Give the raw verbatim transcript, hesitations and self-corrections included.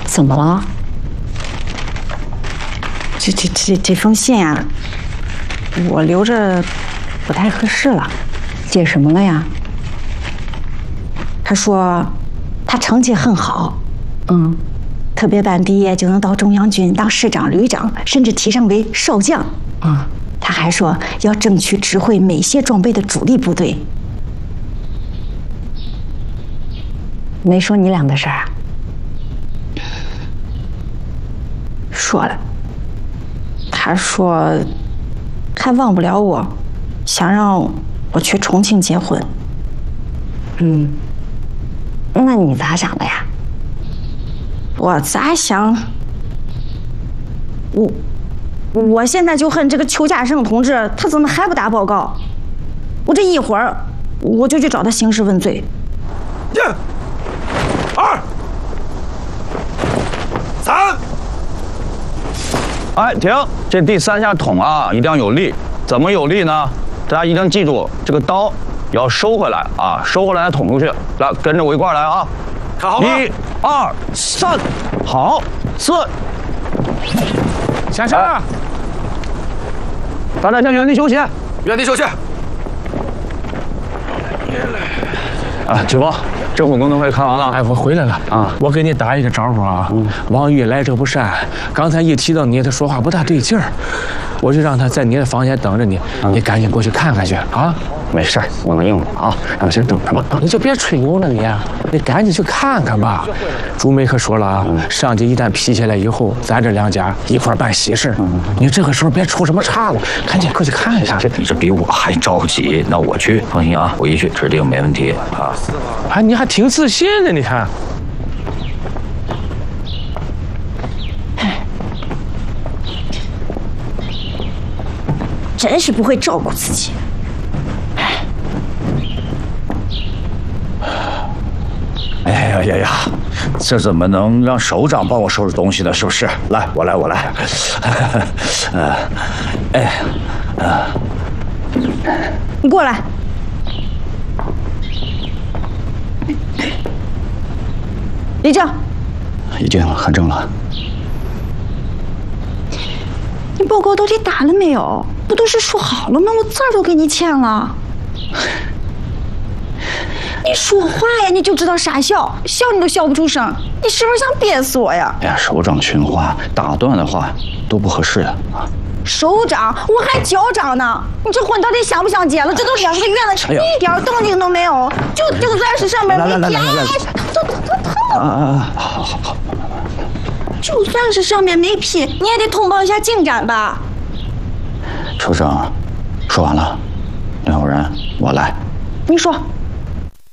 怎么了？ 这这这这封信啊，我留着不太合适了。 写什么了呀？ 他说他成绩很好， 嗯， 特别班毕业就能到中央军当师长、旅长，甚至提升为少将。 啊， 他还说要争取指挥美械装备的主力部队。 没说你俩的事儿啊？ 说了，他说还忘不了我，想让我去重庆结婚。 嗯，那你咋想的呀？ 我咋想？我我现在就恨这个邱家胜同志，他怎么还不打报告？我这一会儿我就去找他兴师问罪。 一、二、三。 哎，停！这第三下捅啊，一定要有力。怎么有力呢？大家一定记住，这个刀要收回来啊，收回来再捅出去。来，跟着我一块儿来啊！ 看好了， 一、二、三，好，四。 下车！哎、 大家先原地休息。 原地休息。 啊，举报。政府工作会开完了， 哎，我回来了啊！我给你打一个招呼啊。嗯、王玉来者不善，刚才一提到你，他说话不大对劲儿，我就让他在你的房间等着你，嗯、你赶紧过去看看去啊！ 没事儿，我能应付啊，让他先等着吧。 你就别吹牛了你，你赶紧去看看吧。朱梅可说了啊，嗯、上级一旦批下来以后，咱这两家一块办喜事。嗯、你这个时候别出什么岔子，赶紧过去看一下。 这你这比我还着急，那我去，放心啊，我一去指定没问题啊。 哎，你还挺自信的，你看。 真是不会照顾自己。 哎呀呀呀！这怎么能让首长帮我收拾东西呢？是不是？来，我来，我来。呃，哎，呃， 你过来。立正。 已经很正了。 你报告到底打了没有？不都是说好了吗？我字儿都给你签了。你说话呀，你就知道傻笑，笑你都笑不出声，你是不是想憋死我呀？ 哎呀，首长训话，打断的话都不合适的啊。 首长，我还教长呢，你这婚到底想不想结了？这都两个月了，哎、一点动静都没有，就就算是上面没批，哎，疼疼疼疼！啊啊，好好好。就算是上面没批，你也得通报一下进展吧。 首长，说完了，要不然我来。 你说。